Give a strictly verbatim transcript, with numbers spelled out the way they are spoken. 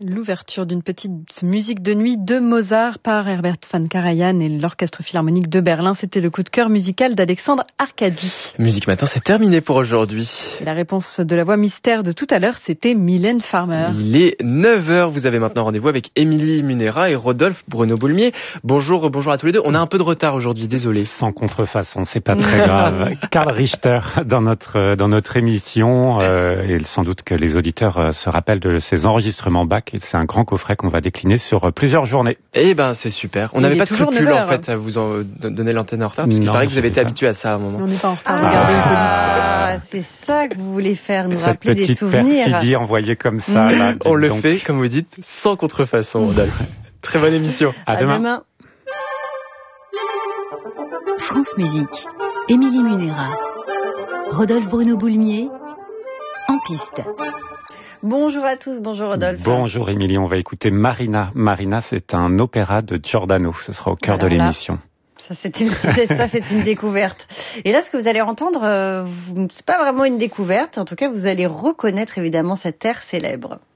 l'ouverture d'une petite musique de nuit de Mozart par Herbert von Karajan et l'Orchestre Philharmonique de Berlin. C'était le coup de cœur musical d'Alexandre Arcadi. Musique Matin, c'est terminé pour aujourd'hui. Et la réponse de la voix mystère de tout à l'heure, c'était Mylène Farmer. Il est neuf heures, vous avez maintenant rendez-vous avec Émilie Munera et Rodolphe Bruno-Boulmier. Bonjour, bonjour à tous les deux. On a un peu de retard aujourd'hui, désolé. Sans contrefaçon, c'est pas très grave. Karl Richter dans notre, dans notre émission, euh, et sans doute que les auditeurs euh, se rappellent de ces enregistrements Bach, et c'est un grand coffret qu'on va décliner sur euh, plusieurs journées. Eh ben, c'est super. On n'avait pas de scrupule, en fait, à vous en donner l'antenne en retard, parce qu'il paraît que vous avez été habitué à ça à un moment. On n'est pas en retard, ah, regardez ah, c'est ça que vous voulez faire, nous Cette rappeler des souvenirs. Cette petite perfidie envoyée comme ça, là. On le donc. fait, comme vous dites, sans contrefaçon, Rodolphe. Très bonne émission. À, à demain. demain. France Musique, Émilie Munera, Rodolphe Bruno-Boulmier, en piste. Bonjour à tous, bonjour Rodolphe. Bonjour Émilie, on va écouter Marina. Marina, c'est un opéra de Giordano, ce sera au cœur Alors de là, l'émission. Ça c'est, une, ça, c'est une découverte. Et là, ce que vous allez entendre, euh, c'est pas vraiment une découverte. En tout cas, vous allez reconnaître évidemment cet air célèbre.